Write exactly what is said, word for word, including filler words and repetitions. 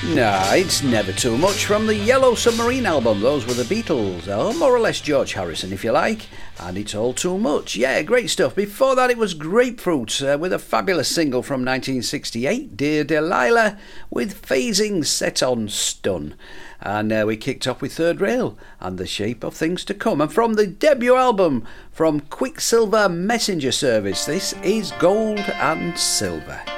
Nah, it's never too much from the Yellow Submarine album. Those were the Beatles, or more or less George Harrison if you like, and It's All Too Much. Yeah, great stuff. Before that it was Grapefruit uh, with a fabulous single from nineteen sixty-eight, Dear Delilah, with Phasing Set on Stun. And uh, we kicked off with Third Rail and The Shape of Things to Come. And from the debut album from Quicksilver Messenger Service, this is Gold and Silver.